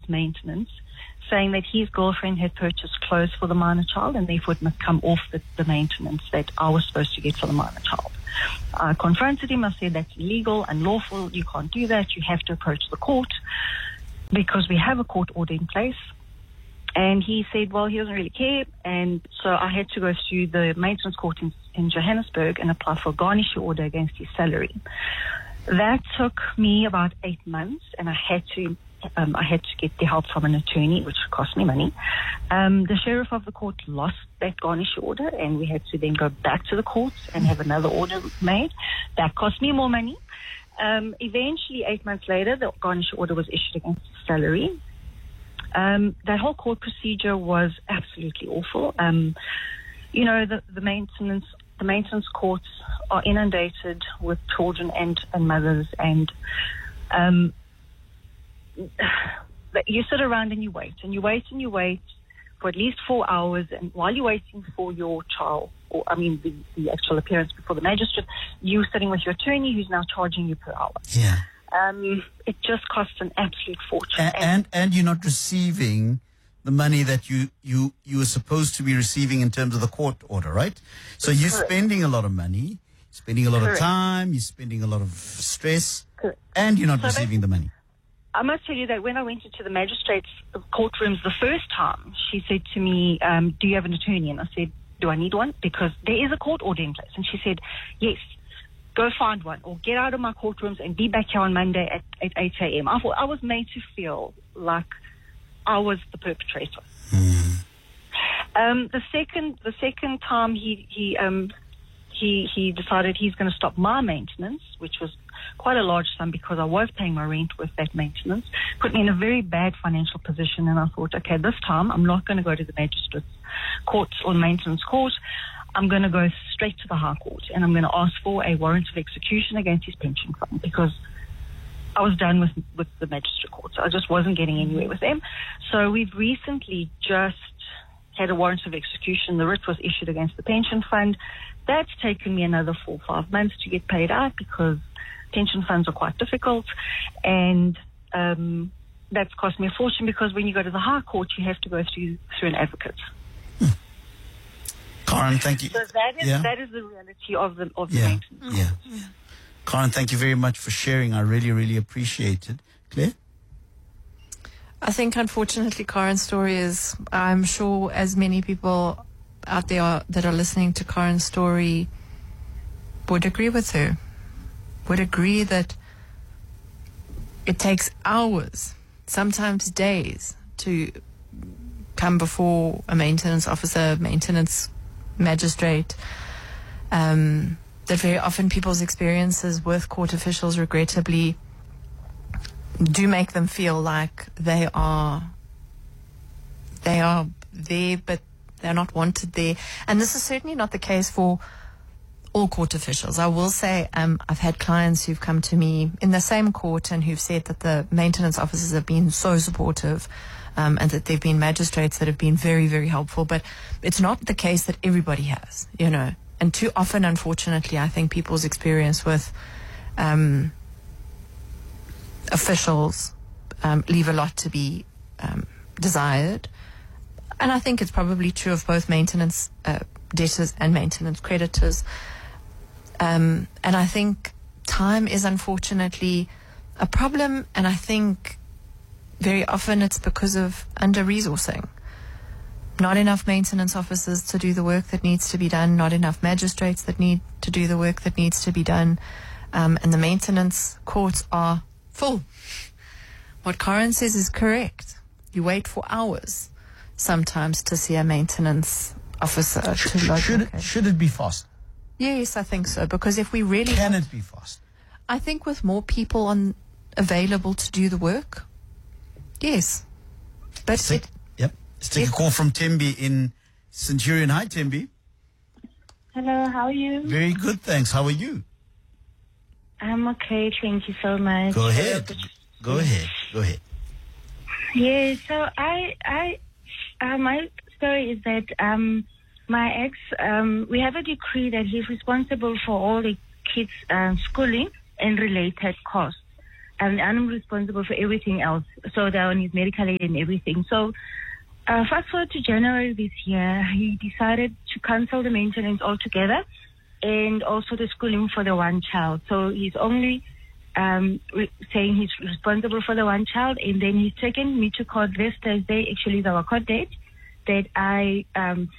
maintenance, saying that his girlfriend had purchased clothes for the minor child and therefore it must come off the maintenance that I was supposed to get for the minor child. I confronted him. I said, that's illegal, unlawful. You can't do that. You have to approach the court because we have a court order in place. And he said, well, he doesn't really care. And so I had to go through the maintenance court in Johannesburg and apply for a garnishee order against his salary. That took me about 8 months, and I had to get the help from an attorney, which cost me money. The sheriff of the court lost that garnishee order, and we had to then go back to the courts and have another order made. That cost me more money. Eventually, 8 months later, the garnishee order was issued against his salary. That whole court procedure was absolutely awful. You know, the maintenance courts are inundated with children and mothers, and you sit around and you wait for at least 4 hours, and while you're waiting for your child, or the actual appearance before the magistrate, you're sitting with your attorney who's now charging you per hour. Yeah. It just costs an absolute fortune. And you're not receiving the money that you were supposed to be receiving in terms of the court order, right? So you're spending a lot of money, spending a lot of time, you're spending a lot of stress, and you're not receiving the money. I must tell you that when I went into the magistrate's courtrooms the first time, she said to me, do you have an attorney? And I said, do I need one? Because there is a court order in place. And she said, yes, go find one, or get out of my courtrooms and be back here on Monday at 8 a.m. I was made to feel like I was the perpetrator. The second time he decided he's going to stop my maintenance, which was quite a large sum because I was paying my rent with that maintenance, put me in a very bad financial position. And I thought, okay, this time I'm not going to go to the magistrate's court or the maintenance court. I'm going to go straight to the High Court, and I'm going to ask for a warrant of execution against his pension fund, because I was done with the magistrate court. So I just wasn't getting anywhere with them. So we've recently just had a warrant of execution. The writ was issued against the pension fund. That's taken me another 4 or 5 months to get paid out, because pension funds are quite difficult, and that's cost me a fortune, because when you go to the High Court, you have to go through an advocate. Karen, thank you. So that is the reality of the maintenance. Yeah. Karen, thank you very much for sharing. I really, really appreciate it. Claire? I think, unfortunately, Karen's story is, I'm sure as many people out there that are listening to Karen's story would agree with her, would agree that it takes hours, sometimes days, to come before a maintenance officer, maintenance magistrate, that very often people's experiences with court officials, regrettably, do make them feel like they are there, but they're not wanted there. And this is certainly not the case for all court officials. I will say, I've had clients who've come to me in the same court and who've said that the maintenance officers have been so supportive, and that they've been magistrates that have been very, very helpful. But it's not the case that everybody has, you know. And too often, unfortunately, I think people's experience with officials leave a lot to be desired. And I think it's probably true of both maintenance debtors and maintenance creditors. And I think time is unfortunately a problem, and I think very often it's because of under-resourcing. Not enough maintenance officers to do the work that needs to be done, not enough magistrates that need to do the work that needs to be done, and the maintenance courts are full. What Karen says is correct. You wait for hours sometimes to see a maintenance officer. Should it be fast? Yes, I think so, because if we really... Can it be fast? I think with more people available to do the work, yes. But Let's take a call from Tembi in Centurion. Hi, Tembi. Hello, how are you? Very good, thanks. How are you? I'm okay, thank you so much. Go ahead. Yeah, so my story is that my ex, we have a decree that he's responsible for all the kids' schooling and related costs. and I'm responsible for everything else. So they're on his medical aid and everything. So fast forward to January this year, he decided to cancel the maintenance altogether and also the schooling for the one child. So he's only saying he's responsible for the one child, and then he's taken me to court this Thursday. Actually, is our court date. That I'm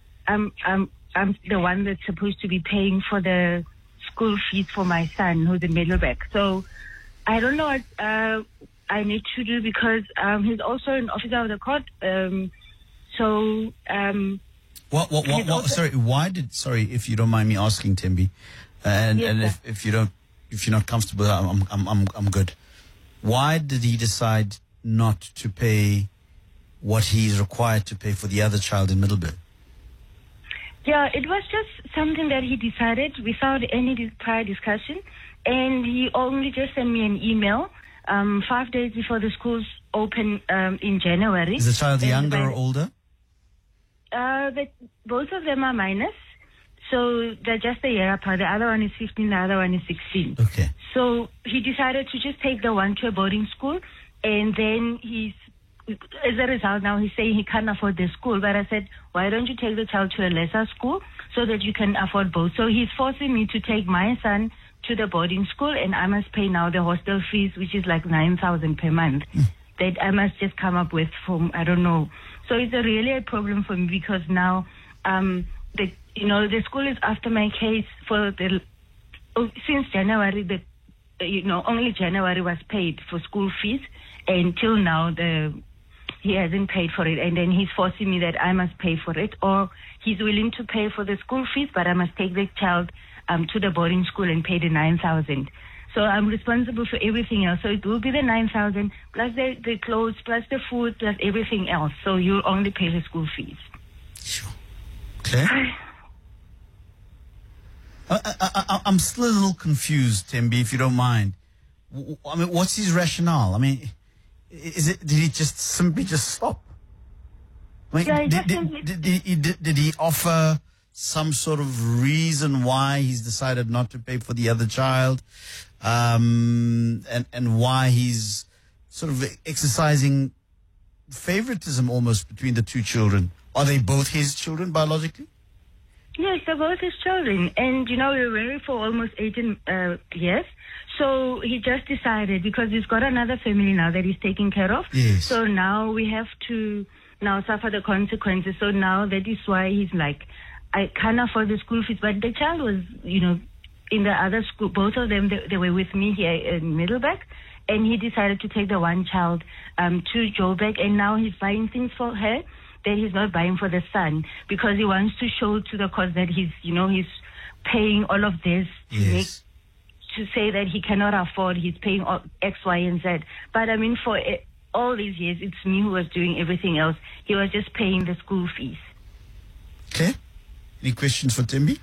the one that's supposed to be paying for the school fees for my son who's in Middleburg. So I don't know what I need to do because he's also an officer of the court. Sorry, if you don't mind me asking, Thembi, and if you're not comfortable, I'm good. Why did he decide not to pay what he's required to pay for the other child in Middleburg? Yeah, it was just something that he decided without any prior discussion, and he only just sent me an email 5 days before the schools open in January. Is the child younger or older? Both of them are minors, so they're just a year apart. The other one is 15, the other one is 16. Okay. So he decided to just take the one to a boarding school, and then as a result, now he's saying he can't afford the school. But I said, why don't you take the child to a lesser school so that you can afford both? So he's forcing me to take my son to the boarding school, and I must pay now the hostel fees, which is like 9,000 per month. That I must just come up with from, I don't know. So it's really a problem for me because now, the school is after my case since January. Only January was paid for school fees, and till now he hasn't paid for it, and then he's forcing me that I must pay for it, or he's willing to pay for the school fees, but I must take the child to the boarding school and pay the 9,000. So I'm responsible for everything else. So it will be the 9,000 plus the clothes, plus the food, plus everything else. So you'll only pay the school fees. Sure. Okay. I'm still a little confused, Thembi, if you don't mind. I mean, what's his rationale? I mean, did he just simply stop? I mean, did he offer some sort of reason why he's decided not to pay for the other child, and why he's sort of exercising favoritism almost between the two children? Are they both his children biologically? Yes, they're both his children. And, we were married for almost 18 years. So he just decided, because he's got another family now that he's taking care of. Yes. So now we have to suffer the consequences. So now that is why he's like, I can't afford the school fees. But the child was, in the other school. Both of them, they were with me here in Middleburg. And he decided to take the one child to Joburg. And now he's buying things for her that he's not buying for the son, because he wants to show to the court that he's paying all of this to say that he cannot afford. He's paying all X, Y, and Z. But I mean, for all these years, it's me who was doing everything else. He was just paying the school fees. Okay. Any questions for Thembi?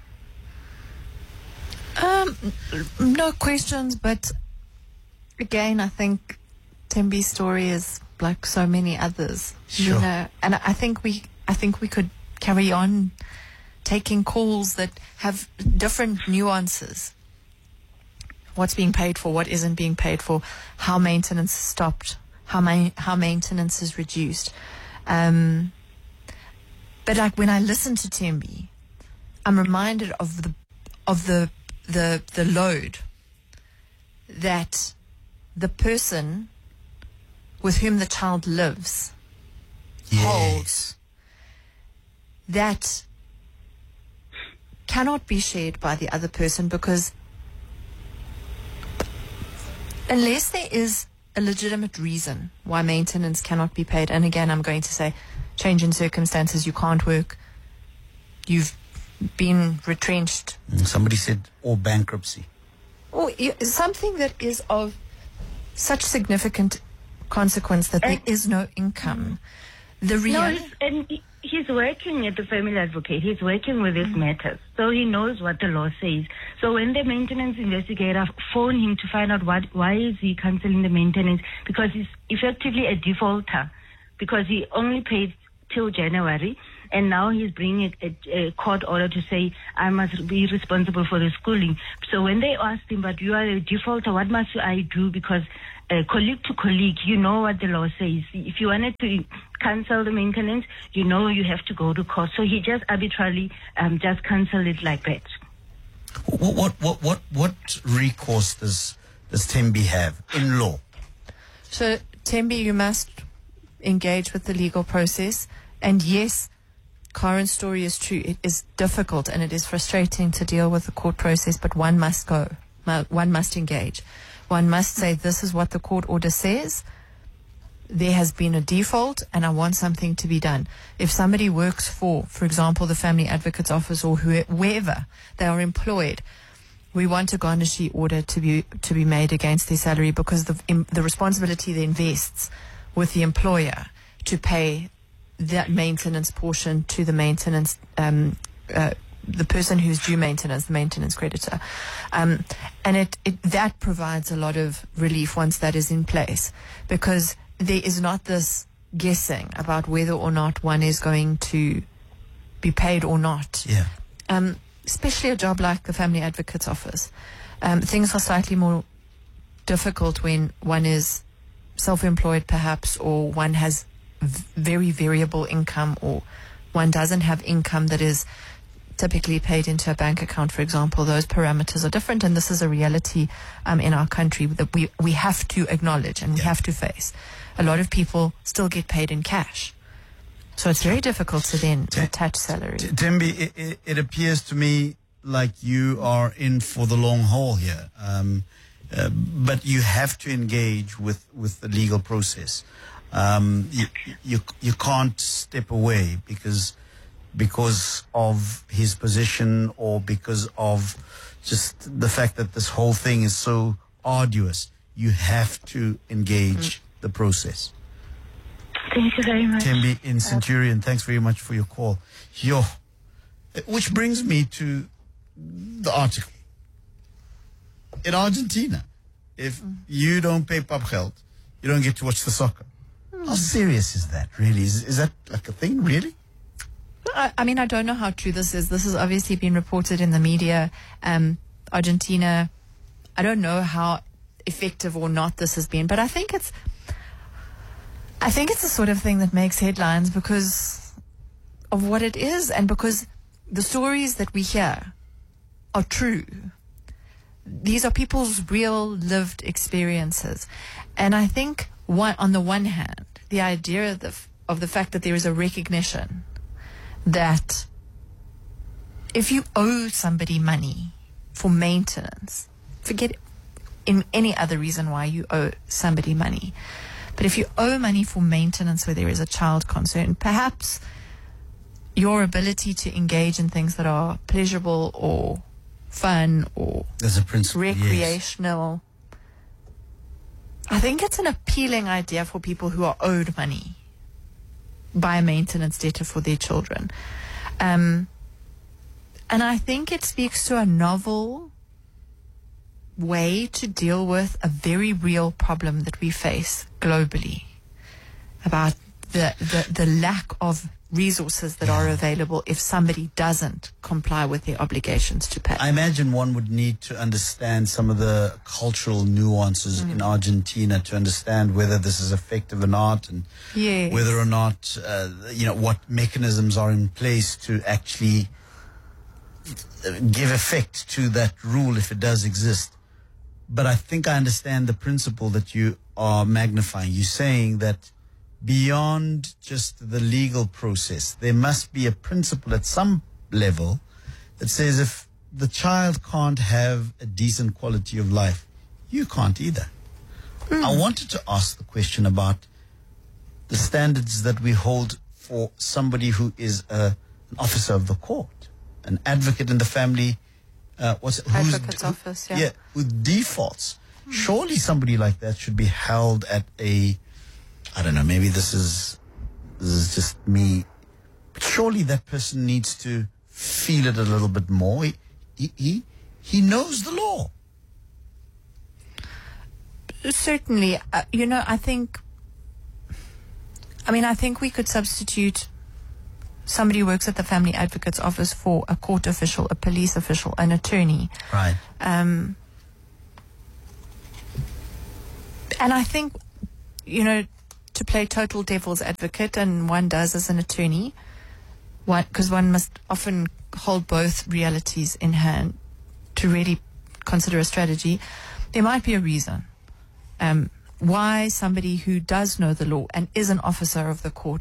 No questions, but again, I think Thembi's story is like so many others, sure. And I think we could carry on taking calls that have different nuances. What's being paid for, what isn't being paid for, how maintenance is stopped, how maintenance is reduced. But like when I listen to Thembi, I'm reminded of the load that the person with whom the child lives holds, that cannot be shared by the other person, because unless there is a legitimate reason why maintenance cannot be paid, and again, I'm going to say change in circumstances, you can't work, you've been retrenched. Somebody said, or bankruptcy. Or something that is of such significant consequence that there is no income. He's working at the family advocate. He's working with these matters. So he knows what the law says. So when the maintenance investigator phoned him to find out why is he cancelling the maintenance, because he's effectively a defaulter, because he only paid till January, and now he's bringing a court order to say, I must be responsible for the schooling. So when they asked him, but you are a defaulter, what must I do? Because colleague to colleague, you know what the law says. If you wanted to cancel the maintenance, you know you have to go to court. So he just arbitrarily just cancelled it like that. What recourse does Thembi have in law? So, Thembi, you must engage with the legal process. And yes, Karen's story is true. It is difficult and it is frustrating to deal with the court process, but one must go. One must engage. One must say, this is what the court order says. There has been a default and I want something to be done. If somebody works for example, the Family Advocate's Office or wherever they are employed, we want a garnishee order to be made against their salary, because the responsibility then vests with the employer to pay that maintenance portion to the maintenance the person who's due maintenance, the maintenance creditor. And that provides a lot of relief once that is in place, because there is not this guessing about whether or not one is going to be paid or not. Yeah. Especially a job like the Family Advocate's Office. Things are slightly more difficult when one is self-employed perhaps, or one has very variable income, or one doesn't have income that is typically paid into a bank account, for example. Those parameters are different, and this is a reality in our country that we have to acknowledge and we have to face. A lot of people still get paid in cash, so it's very difficult to then attach salary. Thembi, it appears to me like you are in for the long haul here, but you have to engage with the legal process. You can't step away because of his position, or because of just the fact that this whole thing is so arduous. You have to engage the process. Thank you very much. Thembi in Centurion, thanks very much for your call. Which brings me to the article. In Argentina, if you don't pay papgeld, you don't get to watch the soccer. How serious is that, really? Is that like a thing, really? I mean, I don't know how true this is. This has obviously been reported in the media. Argentina, I don't know how effective or not this has been, but I think it's the sort of thing that makes headlines because of what it is, and because the stories that we hear are true. These are people's real lived experiences. And I think on the one hand, the idea of the fact that there is a recognition that if you owe somebody money for maintenance, forget in any other reason why you owe somebody money, but if you owe money for maintenance where there is a child concerned, perhaps your ability to engage in things that are pleasurable or fun or as a principle, recreational, yes. I think it's an appealing idea for people who are owed money by a maintenance debtor for their children. And I think it speaks to a novel way to deal with a very real problem that we face globally about the lack of resources that are available if somebody doesn't comply with their obligations to pay. I imagine one would need to understand some of the cultural nuances in Argentina to understand whether this is effective or not, and whether or not, what mechanisms are in place to actually give effect to that rule if it does exist. But I think I understand the principle that you are magnifying. You're saying that beyond just the legal process, there must be a principle at some level that says if the child can't have a decent quality of life, you can't either. I wanted to ask the question about the standards that we hold for somebody who is an officer of the court, an advocate in the family, Advocate's Office, who defaults. Surely somebody like that should be held at a, I don't know, maybe this is just me, but surely that person needs to feel it a little bit more. He knows the law. Certainly. I think we could substitute somebody who works at the Family Advocate's Office for a court official, a police official, an attorney. Right. And I think, to play total devil's advocate, and one does as an attorney, because one must often hold both realities in hand to really consider a strategy, there might be a reason why somebody who does know the law and is an officer of the court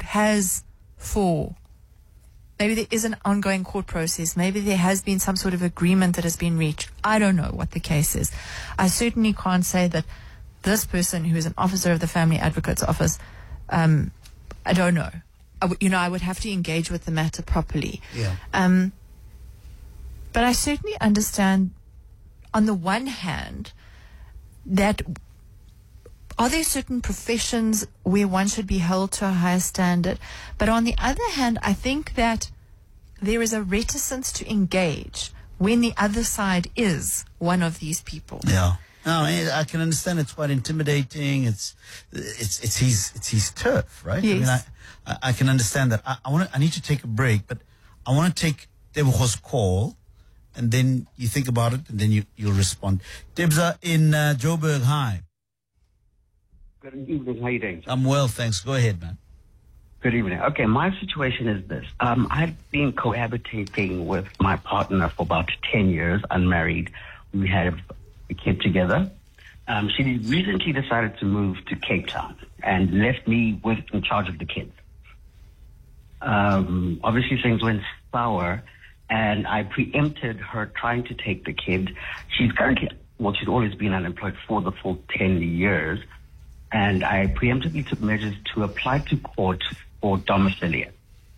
maybe there is an ongoing court process, maybe there has been some sort of agreement that has been reached. I don't know what the case is. I certainly can't say that this person who is an officer of the Family Advocate's Office, I don't know. I would have to engage with the matter properly. Yeah. But I certainly understand, on the one hand, that are there certain professions where one should be held to a higher standard? But on the other hand, I think that there is a reticence to engage when the other side is one of these people. Yeah. No, I can understand. It's quite intimidating. It's his turf, right? Yes. I mean, I can understand that. I need to take a break, but I want to take Tebogo's call, and then you think about it, and then you'll respond. Tebza in Joburg, hi. Good evening. How are you doing? I'm well, thanks. Go ahead, man. Good evening. Okay, my situation is this. I've been cohabitating with my partner for about 10 years, unmarried. We have a kid together. She recently decided to move to Cape Town and left me in charge of the kids. Obviously, things went sour, and I preempted her trying to take the kid. She's always been unemployed for the full 10 years. And I preemptively took measures to apply to court for domiciliary.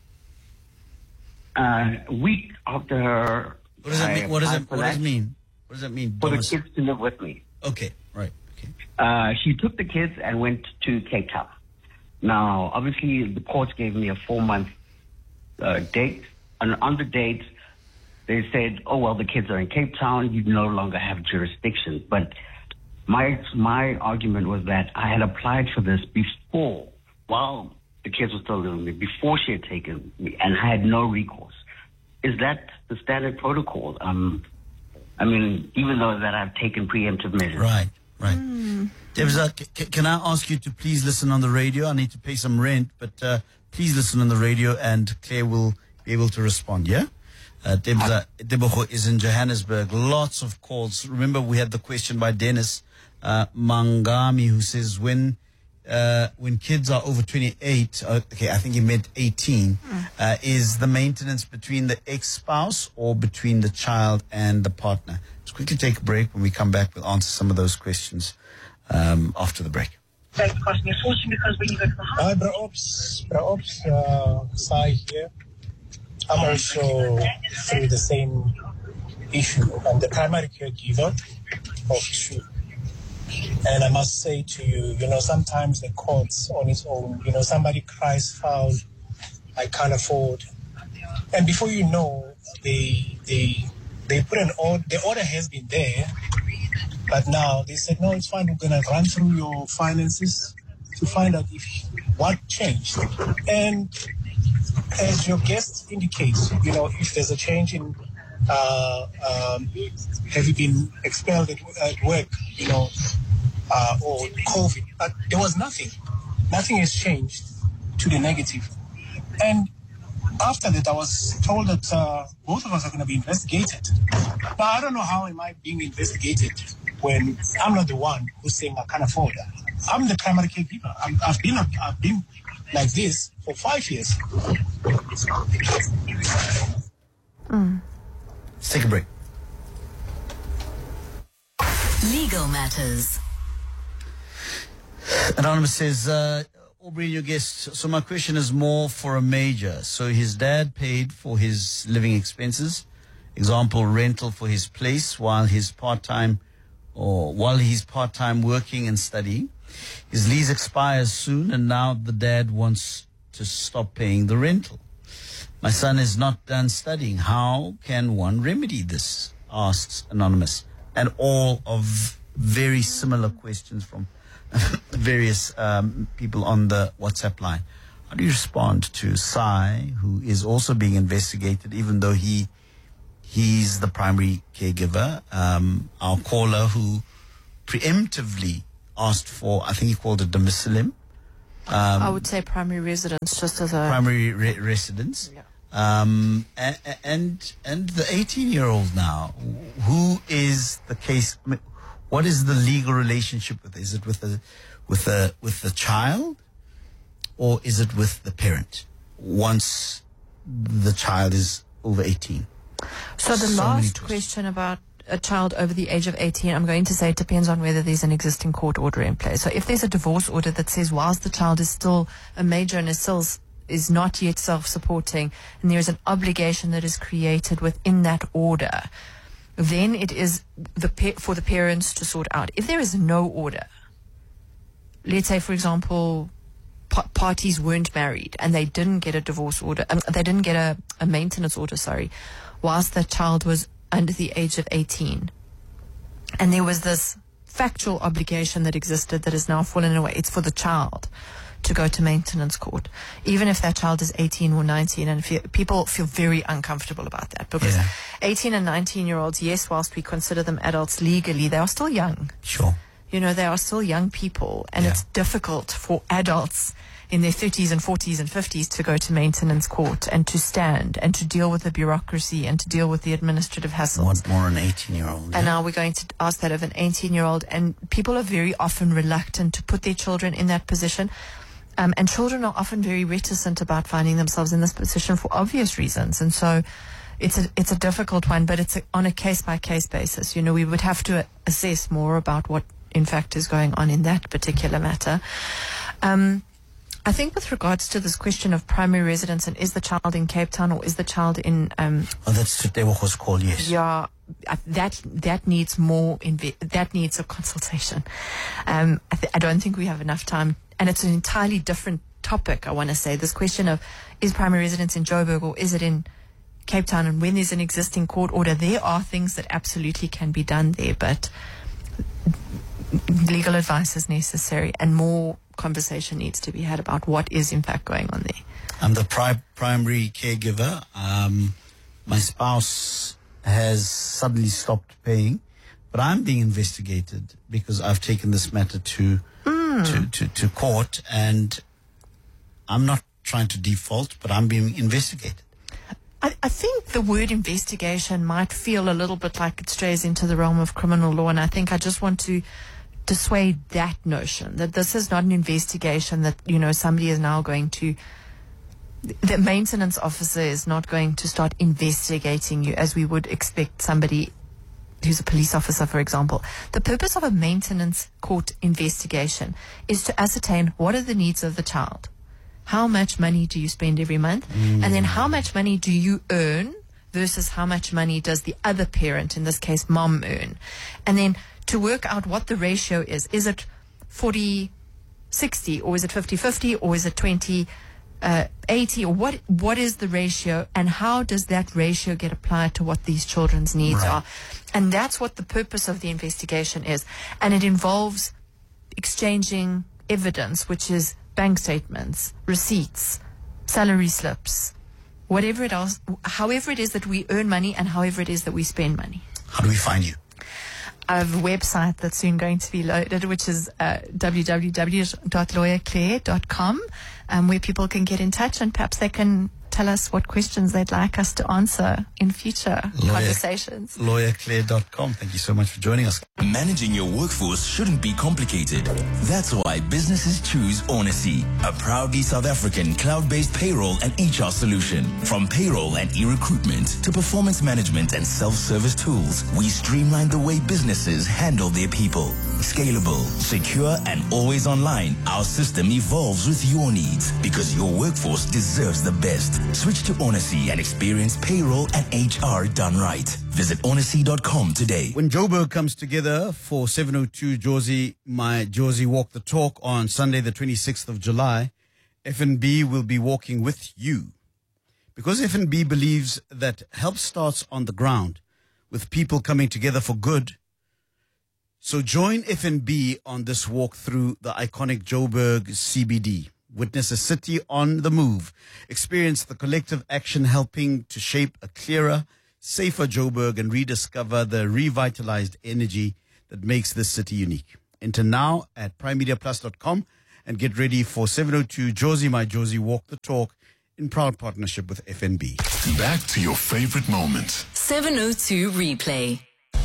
A week after her... What does that mean? What does it mean? What does that mean? For the kids to live with me. Okay, right. Okay. She took the kids and went to Cape Town. Now, obviously, the court gave me a 4-month date. And on the date, they said, oh, well, the kids are in Cape Town. You no longer have jurisdiction. But my argument was that I had applied for this before, while the kids were still living with me, before she had taken me, and I had no recourse. Is that the standard protocol? I mean, even though that I've taken preemptive measures. Right. Tebza, can I ask you to please listen on the radio? I need to pay some rent, but please listen on the radio, and Claire will be able to respond, yeah? Tebogo is in Johannesburg. Lots of calls. Remember, we had the question by Dennis Mangami, who says when kids are over 28, okay, I think he meant 18, is the maintenance between the ex-spouse or between the child and the partner? Let's quickly take a break. When we come back, we'll answer some of those questions after the break. That's cost me a fortune because when you go to the house. Hi, Bra Ops, Sai here. I'm also through the same issue. I'm the primary caregiver of two. And I must say to you, sometimes the courts on its own, somebody cries foul, I can't afford. And before you know, they put an order, the order has been there, but now they said, no, it's fine, we're going to run through your finances to find out what changed. And as your guest indicates, if there's a change in, have you been expelled at work, or COVID, but there was nothing. Nothing has changed to the negative. And after that, I was told that both of us are going to be investigated. But I don't know how am I being investigated when I'm not the one who's saying I can't afford that. I'm the primary caregiver. I've been like this for 5 years. Let's take a break. Legal Matters. Anonymous says, Aubrey, your guest, so my question is more for a major. So his dad paid for his living expenses, example, rental for his place while he's part-time working and studying. His lease expires soon, and now the dad wants to stop paying the rental. My son is not done studying. How can one remedy this? Asks Anonymous. And all of very similar questions from various people on the WhatsApp line. How do you respond to Sai, who is also being investigated, even though he's the primary caregiver? Our caller who preemptively asked for, I think he called it domicilium. I would say primary residence, just as a primary residence. Yeah. And the 18-year-old now, who is the case? What is the legal relationship with? Is it with the child, or is it with the parent once the child is over 18? So the last question about a child over the age of 18, I'm going to say it depends on whether there's an existing court order in place. So if there's a divorce order that says whilst the child is still a major and is not yet self-supporting, and there is an obligation that is created within that order, then it is for the parents to sort out. If there is no order, let's say, for example, parties weren't married and they didn't get a divorce order, they didn't get a maintenance order, whilst the child was under the age of 18, and there was this factual obligation that existed that has now fallen away. It's for the child to go to maintenance court, even if that child is 18 or 19, and people feel very uncomfortable about that, because 18 and 19-year-olds, yes, whilst we consider them adults legally, they are still young. Sure. You know, they are still young people, and it's difficult for adults in their 30s and 40s and 50s to go to maintenance court and to stand and to deal with the bureaucracy and to deal with the administrative hassles. What more an 18-year-old? And now we're going to ask that of an 18-year-old, and people are very often reluctant to put their children in that position. And children are often very reticent about finding themselves in this position for obvious reasons. And so it's a difficult one, but it's on a case-by-case basis. You know, we would have to assess more about what, in fact, is going on in that particular matter. I think with regards to this question of primary residence and is the child in Cape Town or is the child in... that's what they was called, yes. Yeah, that needs more... that needs a consultation. I don't think we have enough time. And it's an entirely different topic, I want to say. This question of is primary residence in Joburg or is it in Cape Town? And when there's an existing court order, there are things that absolutely can be done there, but legal advice is necessary and more conversation needs to be had about what is in fact going on there. I'm the primary caregiver. My spouse has suddenly stopped paying, but I'm being investigated because I've taken this matter to court, and I'm not trying to default, but I'm being investigated. I think the word investigation might feel a little bit like it strays into the realm of criminal law, and I think I just want to dissuade that notion that this is not an investigation that, you know, somebody is now going to... The maintenance officer is not going to start investigating you as we would expect somebody who's a police officer, for example. The purpose of a maintenance court investigation is to ascertain what are the needs of the child. How much money do you spend every month? And then how much money do you earn versus how much money does the other parent, in this case mom, earn? And then to work out what the ratio is. Is it 40-60 or is it 50-50 or is it 20-80 or what is the ratio, and how does that ratio get applied to what these children's needs are? And that's what the purpose of the investigation is. And it involves exchanging evidence, which is bank statements, receipts, salary slips, whatever it is, however it is that we earn money and however it is that we spend money. How do we find you? I have a website that's soon going to be loaded, which is www.lawyerclaire.com, where people can get in touch and perhaps they can tell us what questions they'd like us to answer in future conversations. Lawyerclaire.com. Thank you so much for joining us. Managing your workforce shouldn't be complicated. That's why businesses choose Onacy, a proudly South African cloud-based payroll and HR solution. From payroll and e-recruitment to performance management and self-service tools, we streamline the way businesses handle their people. Scalable, secure, and always online, our system evolves with your needs because your workforce deserves the best. Switch to Onacy and experience payroll and HR done right. Visit onacy.com today. When Joburg comes together for 702 Josie Walk the Talk on Sunday the 26th of July, FNB will be walking with you. Because FNB believes that help starts on the ground with people coming together for good. So join FNB on this walk through the iconic Joburg CBD. Witness a city on the move. Experience the collective action helping to shape a clearer, safer Joburg and rediscover the revitalized energy that makes this city unique. Enter now at primemediaplus.com and get ready for 7:02 Josie My Josie Walk the Talk in proud partnership with FNB. Back to your favorite moment. 702 replay.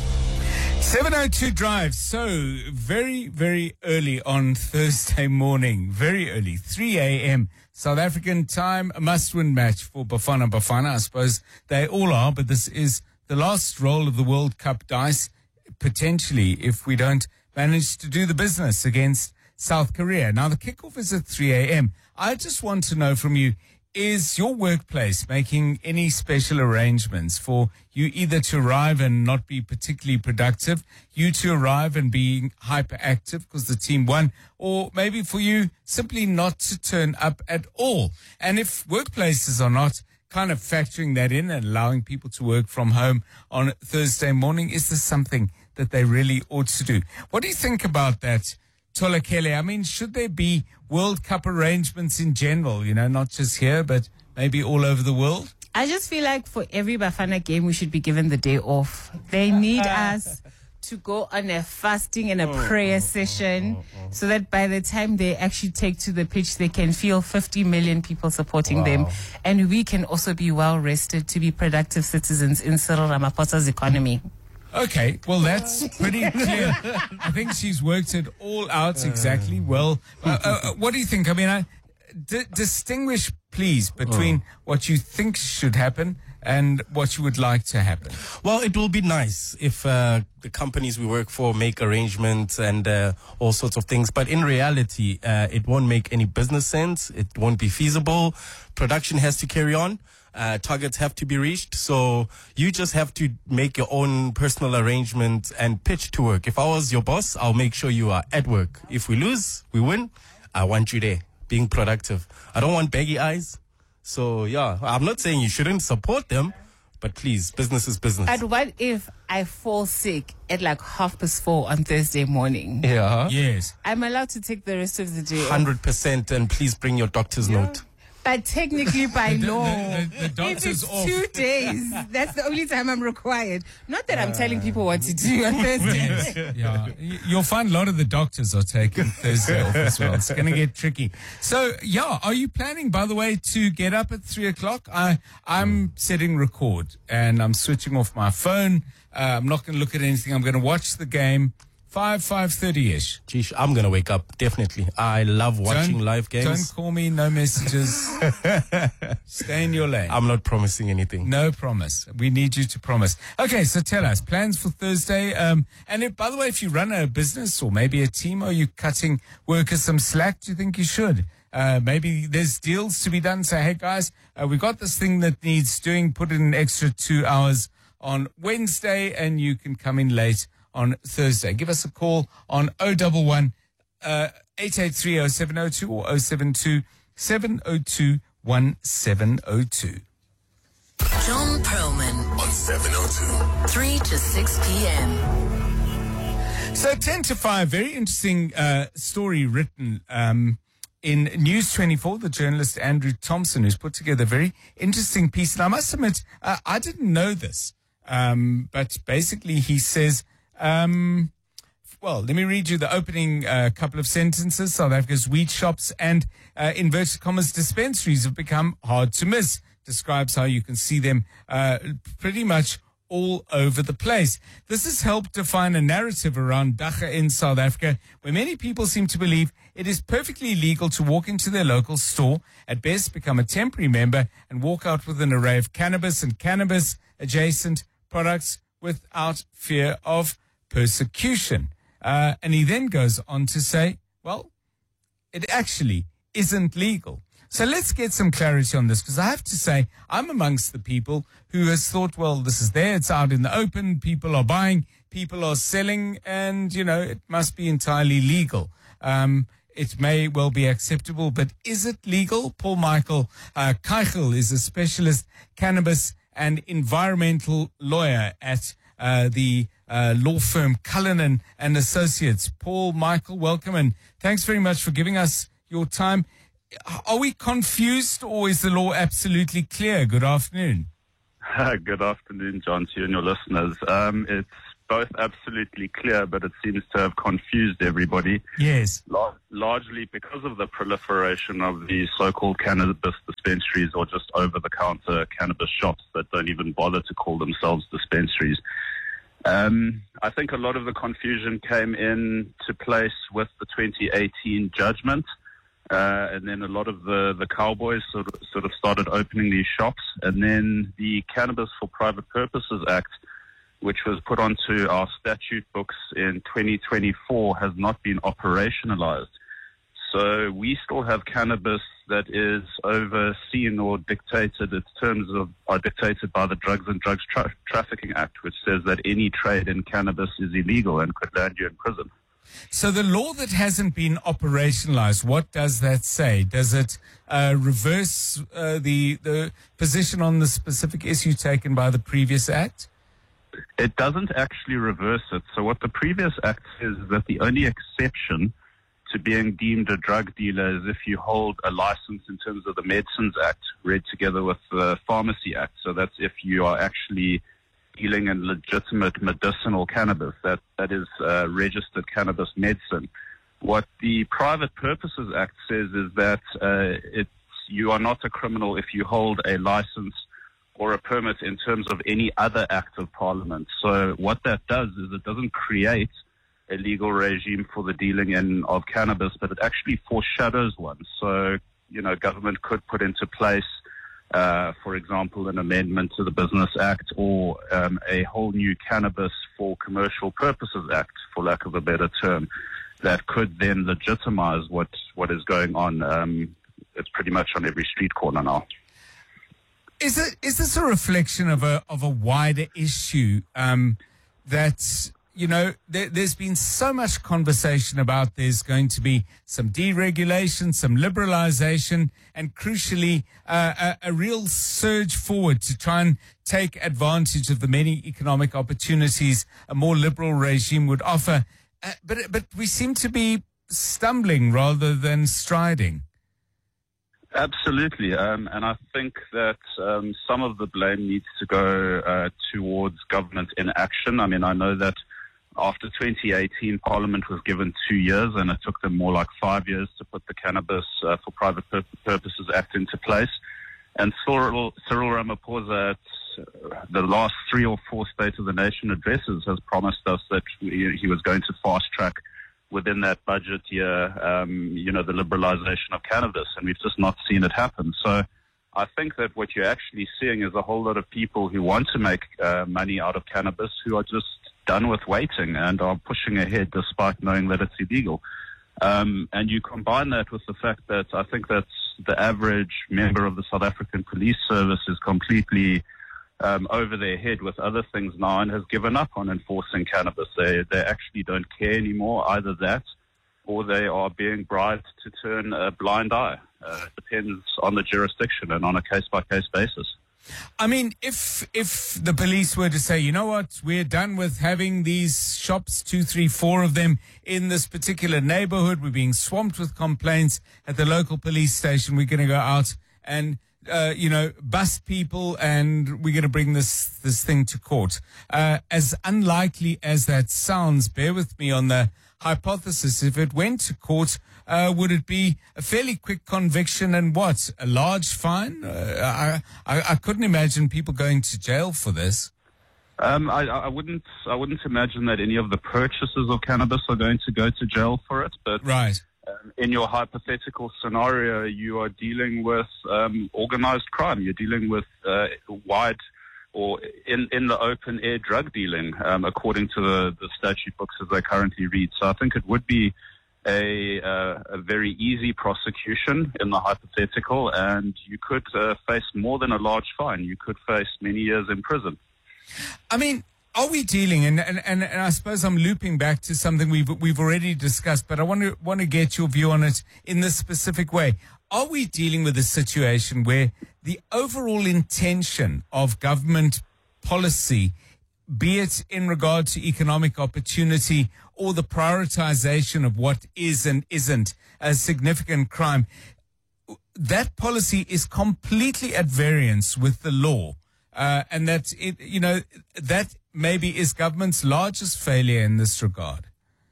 702 Drive. So very, very early on Thursday morning, very early, 3 a.m. South African time, a must-win match for Bafana Bafana. I suppose they all are, but this is the last roll of the World Cup dice, potentially, if we don't manage to do the business against South Korea. Now, the kickoff is at 3 a.m. I just want to know from you, is your workplace making any special arrangements for you either to arrive and not be particularly productive, you to arrive and be hyperactive because the team won, or maybe for you simply not to turn up at all? And if workplaces are not kind of factoring that in and allowing people to work from home on Thursday morning, is this something that they really ought to do? What do you think about that, Tolakele? I mean, should there be World Cup arrangements in general, you know, not just here, but maybe all over the world? I just feel like for every Bafana game, we should be given the day off. They need us to go on a fasting and a prayer session so that by the time they actually take to the pitch, they can feel 50 million people supporting them. And we can also be well rested to be productive citizens in Cyril Ramaphosa's economy. Okay, well, that's pretty clear. I think she's worked it all out exactly well. What do you think? I mean, distinguish, please, between what you think should happen and what you would like to happen. Well, it will be nice if the companies we work for make arrangements and all sorts of things. But in reality, it won't make any business sense. It won't be feasible. Production has to carry on. Targets have to be reached. So you just have to make your own personal arrangement and pitch to work. If I was your boss, I'll make sure you are at work. If we lose, we win. I want you there, being productive. I don't want baggy eyes. So, yeah, I'm not saying you shouldn't support them, but please, business is business. And what if I fall sick at like 4:30 on Thursday morning? Yeah. Yes. I'm allowed to take the rest of the day off. 100%, and please bring your doctor's note. But technically, by law, the if it's off. 2 days, that's the only time I'm required. Not that I'm telling people what to do on Thursday. Yeah, you'll find a lot of the doctors are taking Thursday off as well. It's going to get tricky. So, yeah, are you planning, by the way, to get up at 3 o'clock? I'm setting record and I'm switching off my phone. I'm not going to look at anything. I'm going to watch the game. 5:30-ish. Geesh, I'm going to wake up, definitely. I love watching live games. Don't call me, no messages. Stay in your lane. I'm not promising anything. No promise. We need you to promise. Okay, so tell us, plans for Thursday. And if, by the way, if you run a business or maybe a team, are you cutting workers some slack? Do you think you should? Maybe there's deals to be done. Say, hey, guys, we got this thing that needs doing. Put in an extra 2 hours on Wednesday and you can come in late on Thursday. Give us a call on 011 883 0702 or 072 702 1702. John Perlman On 702. 3 to 6 p.m. So 10 to 5, very interesting story written in News 24, the journalist Andrew Thompson, who's put together a very interesting piece. And I must admit, I didn't know this, but basically he says, well, let me read you the opening couple of sentences. South Africa's wheat shops and inverted commas dispensaries have become hard to miss. Describes how you can see them pretty much all over the place. This has helped define a narrative around Dagga in South Africa, where many people seem to believe it is perfectly legal to walk into their local store, at best become a temporary member, and walk out with an array of cannabis and cannabis-adjacent products without fear of persecution. And he then goes on to say, well, it actually isn't legal. So let's get some clarity on this, because I have to say I'm amongst the people who has thought, well, this is there, it's out in the open, people are buying, people are selling, and, you know, it must be entirely legal. It may well be acceptable, but is it legal? Paul Michael Keichel is a specialist cannabis and environmental lawyer at the law firm Cullinan and Associates. Paul Michael, welcome, and thanks very much for giving us your time. Are we confused, or is the law absolutely clear? Good afternoon. Good afternoon, John, to you and your listeners. It's both absolutely clear, but it seems to have confused everybody. Yes. Largely because of the proliferation of the so-called cannabis dispensaries or just over-the-counter cannabis shops that don't even bother to call themselves dispensaries. I think a lot of the confusion came into place with the 2018 judgment. And then a lot of the cowboys sort of started opening these shops. And then the Cannabis for Private Purposes Act, which was put onto our statute books in 2024, has not been operationalized. So we still have cannabis that is overseen or dictated. Its terms are dictated by the Drugs and Drugs Trafficking Act, which says that any trade in cannabis is illegal and could land you in prison. So the law that hasn't been operationalized, what does that say? Does it reverse the position on the specific issue taken by the previous act? It doesn't actually reverse it. So what the previous act says is that the only exception to being deemed a drug dealer is if you hold a license in terms of the Medicines Act, read together with the Pharmacy Act. So that's if you are actually dealing in legitimate medicinal cannabis, that is registered cannabis medicine. What the Private Purposes Act says is that you are not a criminal if you hold a license or a permit in terms of any other act of Parliament. So what that does is it doesn't create a legal regime for the dealing in of cannabis, but it actually foreshadows one. So, government could put into place, for example, an amendment to the Business Act or a whole new Cannabis for Commercial Purposes Act, for lack of a better term, that could then legitimize what is going on. It's pretty much on every street corner now. Is this a reflection of a wider issue that, there's been so much conversation about there's going to be some deregulation, some liberalization, and crucially, a real surge forward to try and take advantage of the many economic opportunities a more liberal regime would offer. But we seem to be stumbling rather than striding. Absolutely, and I think that some of the blame needs to go towards government inaction. I mean, I know that after 2018, Parliament was given 2 years, and it took them more like 5 years to put the Cannabis for Private Purposes Act into place. And Cyril Ramaphosa, at the last 3 or 4 State of the Nation addresses, has promised us that he was going to fast track within that budget year, the liberalization of cannabis, and we've just not seen it happen. So I think that what you're actually seeing is a whole lot of people who want to make money out of cannabis who are just done with waiting and are pushing ahead despite knowing that it's illegal. And you combine that with the fact that I think that the average member of the South African Police Service is completely over their head with other things now and has given up on enforcing cannabis. They actually don't care anymore, either that or they are being bribed to turn a blind eye. It depends on the jurisdiction and on a case-by-case basis. I mean, if the police were to say, you know what, we're done with having these shops, 2, 3, 4 of them in this particular neighborhood, we're being swamped with complaints at the local police station, we're going to go out and bust people, and we're going to bring this thing to court. As unlikely as that sounds, bear with me on the hypothesis. If it went to court, would it be a fairly quick conviction and what? A large fine? I couldn't imagine people going to jail for this. I wouldn't imagine that any of the purchasers of cannabis are going to go to jail for it. But right. In your hypothetical scenario, you are dealing with organized crime. You're dealing with wide or in the open air drug dealing, according to the statute books as they currently read. So I think it would be a very easy prosecution in the hypothetical, and you could face more than a large fine. You could face many years in prison. I mean, are we dealing, and I suppose I'm looping back to something we've already discussed, but I want to get your view on it in this specific way. Are we dealing with a situation where the overall intention of government policy, be it in regard to economic opportunity or the prioritization of what is and isn't a significant crime, that policy is completely at variance with the law, and that that maybe is government's largest failure in this regard?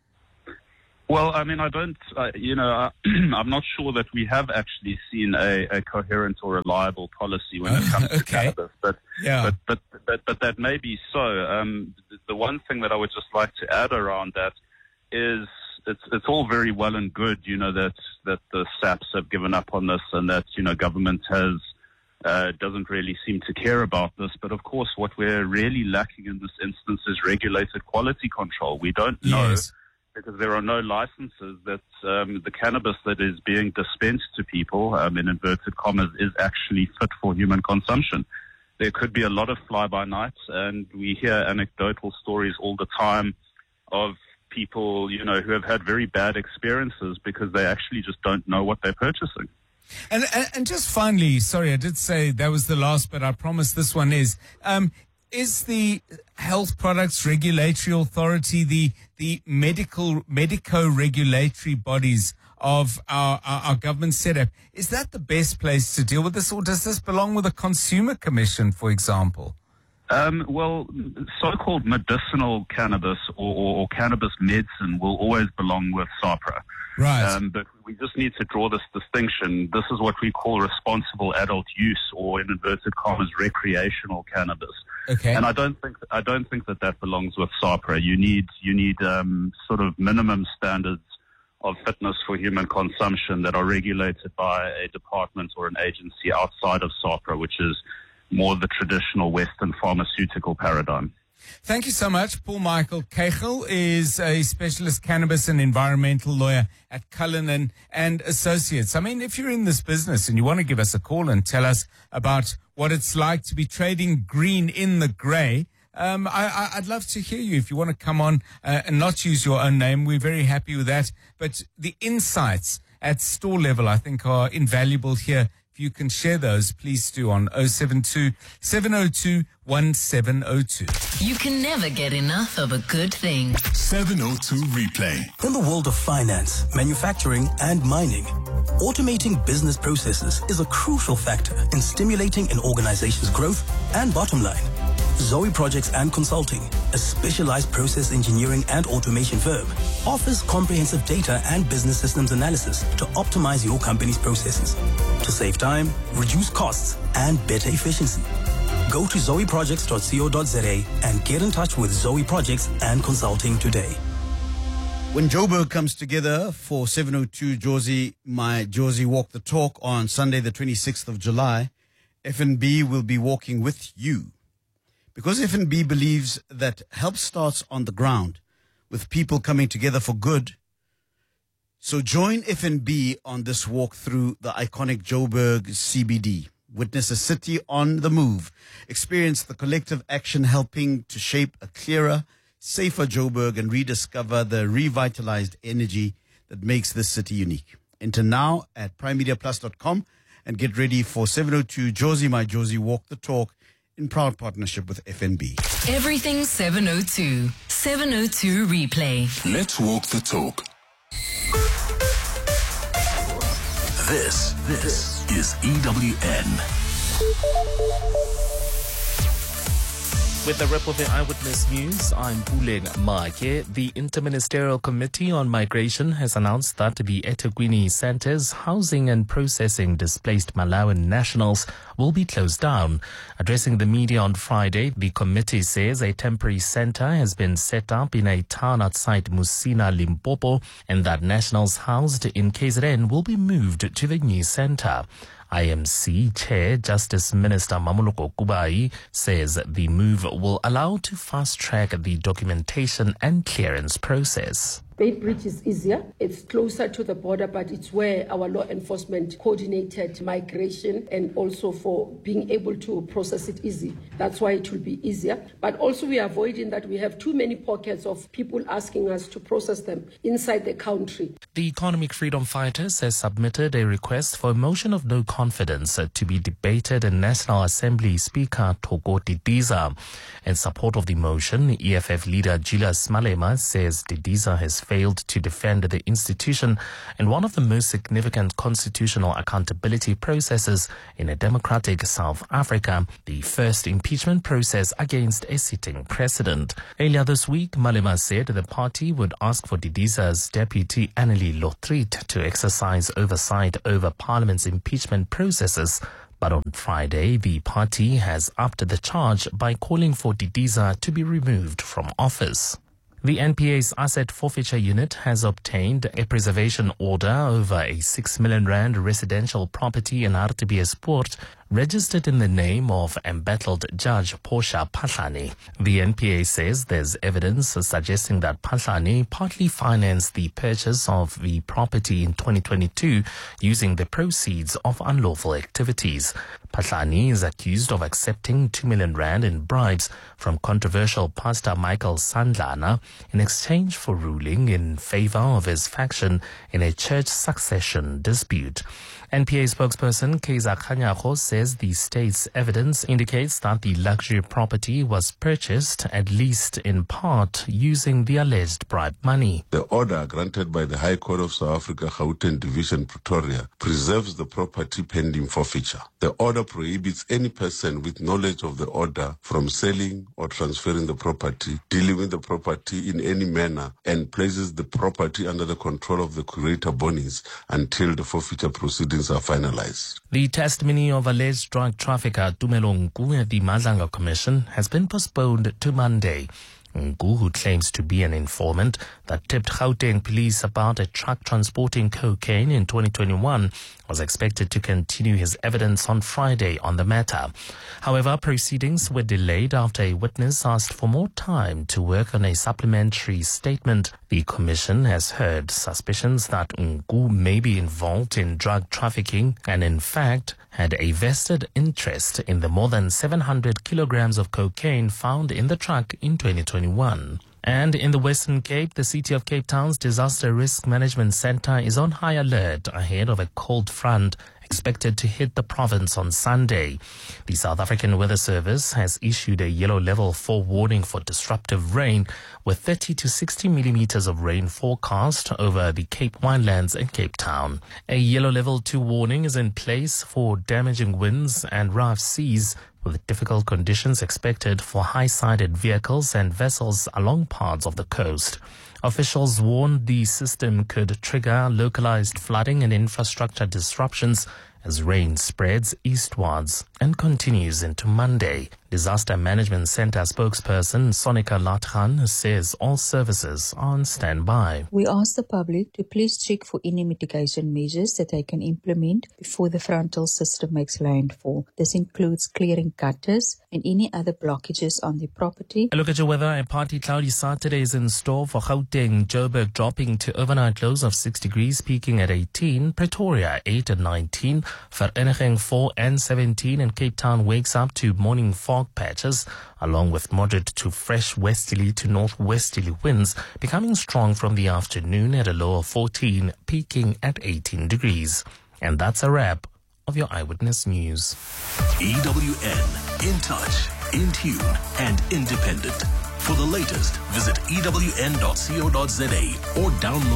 Well, I mean, I don't, I'm not sure that we have actually seen a coherent or reliable policy when it comes to cannabis, but that may be so. The one thing that I would just like to add around that is it's all very well and good, that the SAPs have given up on this and that, government doesn't really seem to care about this. But of course, what we're really lacking in this instance is regulated quality control. We don't know. Yes. Because there are no licenses that the cannabis that is being dispensed to people, in inverted commas, is actually fit for human consumption. There could be a lot of fly-by-nights, and we hear anecdotal stories all the time of people, who have had very bad experiences because they actually just don't know what they're purchasing. And just finally, sorry, I did say that was the last, but I promise this one is the Health Products Regulatory Authority, the medico-regulatory bodies of our government setup, is that the best place to deal with this, or does this belong with a Consumer Commission, for example? Well, so-called medicinal cannabis or cannabis medicine will always belong with SAHPRA. Right. But we just need to draw this distinction. This is what we call responsible adult use, or in inverted commas, recreational cannabis. Okay. And I don't think that belongs with SAHPRA. You need sort of minimum standards of fitness for human consumption that are regulated by a department or an agency outside of SAHPRA, which is more the traditional Western pharmaceutical paradigm. Thank you so much. Paul Michael Kegel is a specialist cannabis and environmental lawyer at Cullinan and Associates. I mean, if you're in this business and you want to give us a call and tell us about what it's like to be trading green in the grey, I'd love to hear you. If you want to come on and not use your own name, we're very happy with that. But the insights at store level, I think, are invaluable here. If you can share those, please do on 072-702-1702. You can never get enough of a good thing. 702 Replay. In the world of finance, manufacturing, and mining, automating business processes is a crucial factor in stimulating an organization's growth and bottom line. Zoe Projects and Consulting, a specialized process engineering and automation firm, offers comprehensive data and business systems analysis to optimize your company's processes, to save time, reduce costs, and better efficiency. Go to zoeprojects.co.za and get in touch with Zoe Projects and Consulting today. When Joburg comes together for 702 My Josie Walk the Talk on Sunday the 26th of July, FNB will be walking with you. Because FNB believes that help starts on the ground, with people coming together for good. So join FNB on this walk through the iconic Joburg CBD. Witness a city on the move. Experience the collective action helping to shape a clearer, safer Joburg and rediscover the revitalized energy that makes this city unique. Enter now at primemediaplus.com and get ready for 702 My Josie Walk the Talk, in proud partnership with FNB. Everything 702. 702 Replay. Let's walk the talk. This is EWN. With the Reprobate Eyewitness News, I'm Buleng Make. The Interministerial Committee on Migration has announced that the eThekwini centers housing and processing displaced Malawian nationals will be closed down. Addressing the media on Friday, the committee says a temporary center has been set up in a town outside Musina, Limpopo, and that nationals housed in KZN will be moved to the new center. IMC Chair Justice Minister Mamoloko Kubai says the move will allow to fast-track the documentation and clearance process. Beitbridge is easier. It's closer to the border, but it's where our law enforcement coordinated migration and also for being able to process it easy. That's why it will be easier. But also we are avoiding that we have too many pockets of people asking us to process them inside the country. The Economic Freedom Fighters has submitted a request for a motion of no confidence to be debated in National Assembly Speaker Thoko Didiza. In support of the motion, EFF leader Julius Malema says Didiza has failed to defend the institution in one of the most significant constitutional accountability processes in a democratic South Africa, the first impeachment process against a sitting president. Earlier this week, Malema said the party would ask for Didiza's deputy Annelie Lotriet to exercise oversight over Parliament's impeachment processes. But on Friday, the party has upped the charge by calling for Didiza to be removed from office. The NPA's Asset Forfeiture Unit has obtained a preservation order over a 6 million rand residential property in Hartbeespoort registered in the name of embattled Judge Portia Phahlane. The NPA says there's evidence suggesting that Phahlane partly financed the purchase of the property in 2022 using the proceeds of unlawful activities. Phahlane is accused of accepting 2 million rand in bribes from controversial Pastor Michael Sandlana in exchange for ruling in favor of his faction in a church succession dispute. NPA spokesperson Kaiser Khanyago says the state's evidence indicates that the luxury property was purchased, at least in part, using the alleged bribe money. The order granted by the High Court of South Africa, Gauteng Division, Pretoria, preserves the property pending forfeiture. The order prohibits any person with knowledge of the order from selling or transferring the property, dealing with the property in any manner, and places the property under the control of the curator bonies until the forfeiture proceedings are finalized. The testimony of alleged drug trafficker Tumelo Nku at the Madlanga Commission has been postponed to Monday. Nku, who claims to be an informant that tipped Gauteng police about a truck transporting cocaine in 2021, was expected to continue his evidence on Friday on the matter. However, proceedings were delayed after a witness asked for more time to work on a supplementary statement. The commission has heard suspicions that Nku may be involved in drug trafficking and, in fact, had a vested interest in the more than 700 kilograms of cocaine found in the truck in 2021. And in the Western Cape, the City of Cape Town's Disaster Risk Management Centre is on high alert ahead of a cold front expected to hit the province on Sunday. The South African Weather Service has issued a yellow level 4 warning for disruptive rain, with 30 to 60 millimeters of rain forecast over the Cape Winelands and Cape Town. A yellow level 2 warning is in place for damaging winds and rough seas, with difficult conditions expected for high-sided vehicles and vessels along parts of the coast. Officials warned the system could trigger localized flooding and infrastructure disruptions as rain spreads eastwards and continues into Monday. Disaster Management Centre spokesperson Sonika Latran says all services are on standby. We ask the public to please check for any mitigation measures that they can implement before the frontal system makes landfall. This includes clearing gutters and any other blockages on the property. A look at your weather. A partly cloudy Saturday is in store for Gauteng. Joburg dropping to overnight lows of 6 degrees, peaking at 18. Pretoria 8 and 19. Vereeniging 4 and 17. And Cape Town wakes up to morning fog patches, along with moderate to fresh westerly to northwesterly winds, becoming strong from the afternoon at a low of 14, peaking at 18 degrees. And that's a wrap of your Eyewitness News. EWN, in touch, in tune, and independent. For the latest, visit ewn.co.za or download